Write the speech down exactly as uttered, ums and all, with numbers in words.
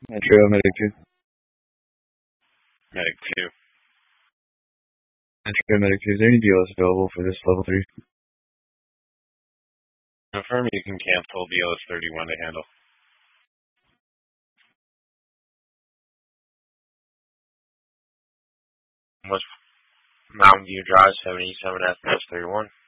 Metro, Medic two. Medic two. Metro, Medic two. Is there any B O S available for this level three? Confirm you can cancel B O S thirty-one to handle. What's Mountain View Drive, seven eight seven F, thirty-one.